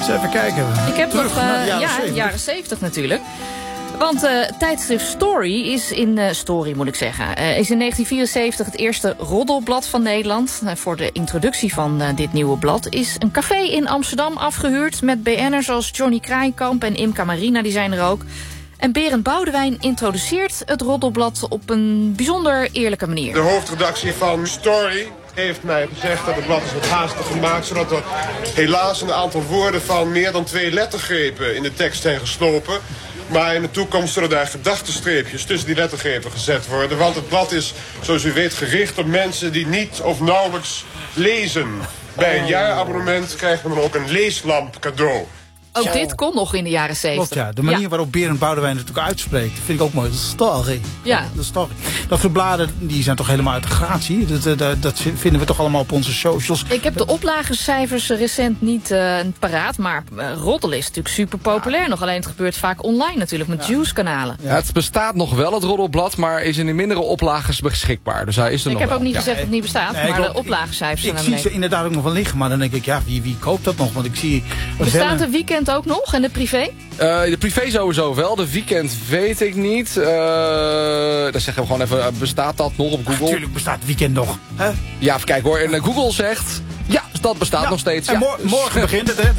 Eens even kijken. Ik heb Terug nog naar de jaren 70. jaren 70 natuurlijk. Want tijdschrift Story is in Story moet ik zeggen, is in 1974 het eerste roddelblad van Nederland. Voor de introductie van dit nieuwe blad is een café in Amsterdam afgehuurd met BN'ers zoals Johnny Kraaienkamp en Imca Marina, die zijn er ook. En Berend Boudewijn introduceert het roddelblad op een bijzonder eerlijke manier. De hoofdredactie van Story heeft mij gezegd dat het blad is wat haastig gemaakt, zodat er helaas een aantal woorden van meer dan 2 lettergrepen in de tekst zijn geslopen. Maar in de toekomst zullen daar gedachtenstreepjes tussen die lettergrepen gezet worden. Want het blad is, zoals u weet, gericht op mensen die niet of nauwelijks lezen. Bij een jaarabonnement krijgt men dan ook een leeslamp cadeau. Ook dit kon nog in de jaren 70. Klopt, ja. De manier waarop Berend Boudewijn het natuurlijk uitspreekt, vind ik ook mooi. De story. Ja. De story. Dat soort bladen, die zijn toch helemaal uit de gratie. Dat vinden we toch allemaal op onze socials. Ik heb de oplagecijfers recent niet paraat, maar roddelen is natuurlijk super populair nog. Alleen het gebeurt vaak online natuurlijk, met Juice-kanalen. Ja, het bestaat nog wel, het roddelblad, maar is in mindere oplages beschikbaar. Dus hij is er nog Ik heb wel. ook niet gezegd dat het niet bestaat, Nee, maar klopt. de oplagecijfers zijn Ik naar zie ze beneden. inderdaad ook nog wel liggen, maar dan denk ik, ja, wie koopt dat nog? Want ik zie... Bestaat de weekend ook nog en de privé? De privé sowieso wel, de weekend weet ik niet. Dan zeggen we gewoon even, bestaat dat nog op Google? Natuurlijk bestaat het weekend nog. Hè? Ja, even kijken hoor. En Google zegt, ja, dat bestaat nog steeds. En Ja. morgen begint het, hè?